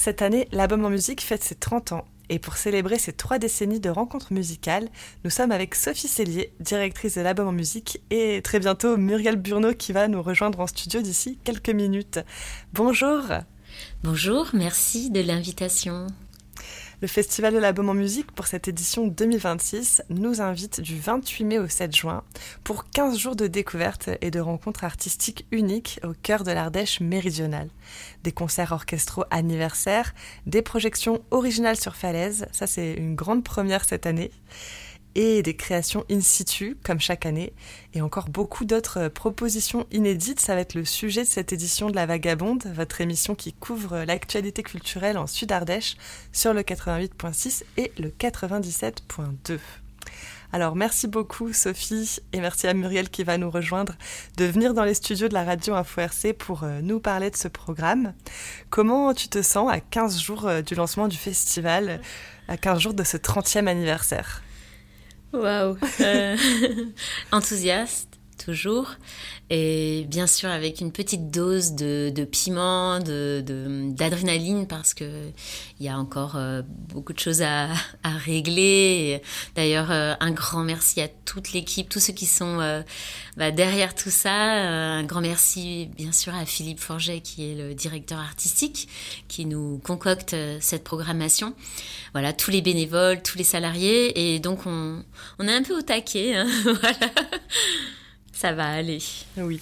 Cette année, l'Album en musique fête ses 30 ans. Et pour célébrer ces 3 décennies de rencontres musicales, nous sommes avec Sophie Cellier, directrice de l'Album en musique, et très bientôt Muriel Burneau qui va nous rejoindre en studio d'ici quelques minutes. Bonjour. Bonjour, merci de l'invitation. Le Festival de l'Album en musique pour cette édition 2026 nous invite du 28 mai au 7 juin pour 15 jours de découvertes et de rencontres artistiques uniques au cœur de l'Ardèche méridionale. Des concerts orchestraux anniversaires, des projections originales sur falaise, ça c'est une grande première cette année, et des créations in situ, comme chaque année, et encore beaucoup d'autres propositions inédites. Ça va être le sujet de cette édition de La Vagabonde, votre émission qui couvre l'actualité culturelle en Sud-Ardèche sur le 88.6 et le 97.2. Alors merci beaucoup Sophie, et merci à Muriel qui va nous rejoindre de venir dans les studios de la radio Info RC pour nous parler de ce programme. Comment tu te sens à 15 jours du lancement du festival, à 15 jours de ce 30e anniversaire ? Waouh. Enthousiaste, toujours. Et bien sûr avec une petite dose de piment, d'adrénaline, parce que il y a encore beaucoup de choses à régler. Et d'ailleurs, un grand merci à toute l'équipe, tous ceux qui sont derrière tout ça. Un grand merci bien sûr à Philippe Forget, qui est le directeur artistique, qui nous concocte cette programmation. Voilà, tous les bénévoles, tous les salariés, et donc on est un peu au taquet, hein. Voilà. Ça va aller. Oui.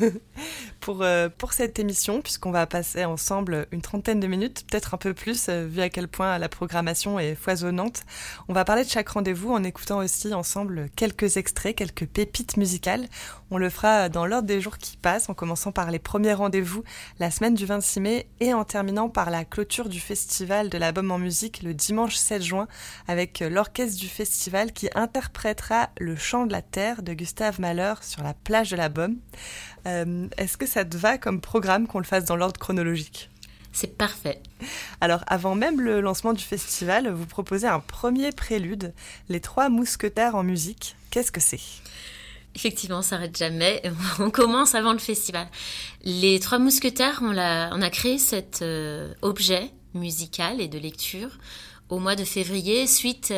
Pour cette émission, puisqu'on va passer ensemble une trentaine de minutes, peut-être un peu plus, vu à quel point la programmation est foisonnante, on va parler de chaque rendez-vous en écoutant aussi ensemble quelques extraits, quelques pépites musicales. On le fera dans l'ordre des jours qui passent, en commençant par les premiers rendez-vous la semaine du 26 mai et en terminant par la clôture du festival de l'Album en musique le dimanche 7 juin avec l'orchestre du festival qui interprétera Le Chant de la Terre de Gustave Mahler sur la plage de la Beaume. Est-ce que ça te va comme programme qu'on le fasse dans l'ordre chronologique ? C'est parfait. Alors, avant même le lancement du festival, vous proposez un premier prélude, Les Trois Mousquetaires en musique. Qu'est-ce que c'est ? Effectivement, on s'arrête jamais. On commence avant le festival. Les Trois Mousquetaires, on a créé cet objet musical et de lecture au mois de février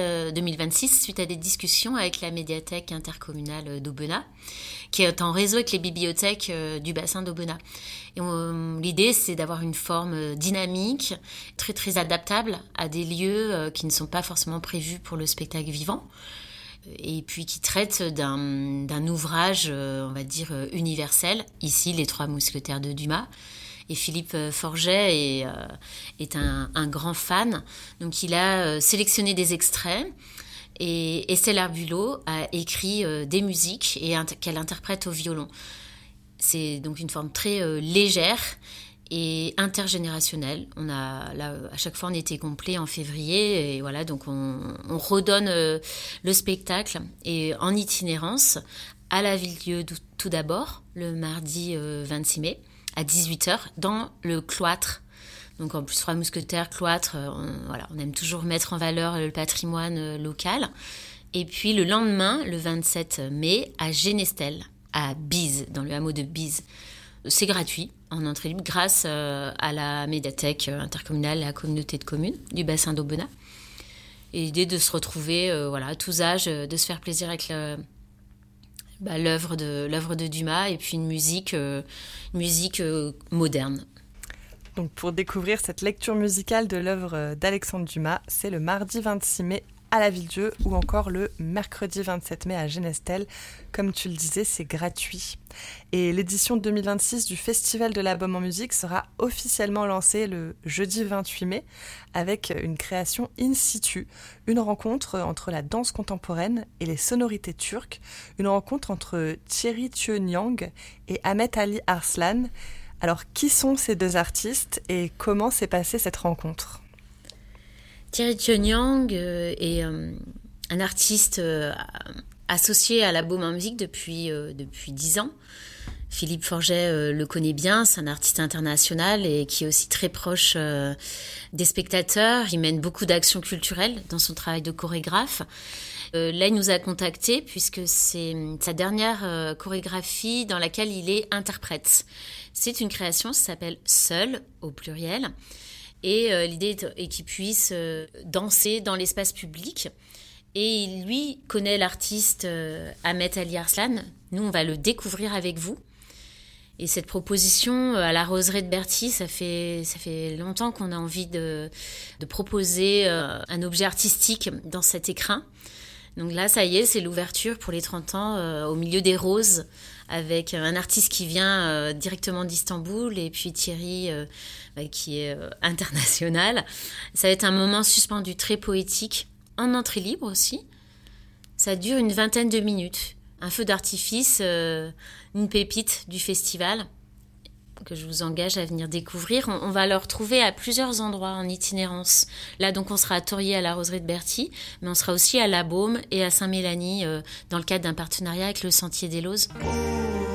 2026, suite à des discussions avec la médiathèque intercommunale d'Aubenas, qui est en réseau avec les bibliothèques du bassin d'Aubenas. Et l'idée, c'est d'avoir une forme dynamique, très très adaptable à des lieux qui ne sont pas forcément prévus pour le spectacle vivant, et puis qui traite d'un ouvrage, on va dire, universel, ici Les Trois Mousquetaires de Dumas. Et Philippe Forget est un grand fan, donc il a sélectionné des extraits, et Estelle Arbulot a écrit des musiques qu'elle interprète au violon. C'est donc une forme très légère et intergénérationnelle. À chaque fois on était complet en février, et voilà, donc on redonne le spectacle et en itinérance à la Ville-Dieu tout d'abord, le mardi 26 mai à 18h dans le cloître. Donc en plus, Trois Mousquetaires, cloître, on aime toujours mettre en valeur le patrimoine local. Et puis le lendemain, le 27 mai, à Génestel, à Bise, dans le hameau de Bise. C'est gratuit, en entrée libre, grâce à la médiathèque intercommunale et à la communauté de communes du bassin d'Aubenas. Et l'idée de se retrouver, à tous âges, de se faire plaisir avec l'œuvre de Dumas, et puis une musique moderne. Donc pour découvrir cette lecture musicale de l'œuvre d'Alexandre Dumas, c'est le mardi 26 mai à la Ville-Dieu ou encore le mercredi 27 mai à Génestel. Comme tu le disais, c'est gratuit. Et l'édition 2026 du Festival de l'Album en musique sera officiellement lancée le jeudi 28 mai avec une création in situ, une rencontre entre la danse contemporaine et les sonorités turques, une rencontre entre Thierry Thieu-Niang et Ahmet Ali Arslan. Alors, qui sont ces deux artistes et comment s'est passée cette rencontre ? Thierry Thieu-Niang est un artiste associé à l'Album en musique depuis 10 ans. Philippe Forget le connaît bien, c'est un artiste international et qui est aussi très proche des spectateurs. Il mène beaucoup d'actions culturelles dans son travail de chorégraphe. Là, il nous a contactés puisque c'est sa dernière chorégraphie dans laquelle il est interprète. C'est une création, ça s'appelle Seul, au pluriel. Et l'idée est qu'il puisse danser dans l'espace public. Et lui connaît l'artiste Ahmet Ali Arslan. Nous, on va le découvrir avec vous. Et cette proposition à la Roseraie de Berthy, ça fait longtemps qu'on a envie de proposer un objet artistique dans cet écrin. Donc là, ça y est, c'est l'ouverture pour les 30 ans au milieu des roses, avec un artiste qui vient directement d'Istanbul et puis Thierry qui est international. Ça va être un moment suspendu très poétique, en entrée libre aussi. Ça dure une 20aine de minutes. Un feu d'artifice, une pépite du festival que je vous engage à venir découvrir. On va le retrouver à plusieurs endroits en itinérance. Là, donc, on sera à Thorier à la Roseraie de Berthy, mais on sera aussi à La Baume et à Saint-Mélanie dans le cadre d'un partenariat avec le Sentier des Lauses.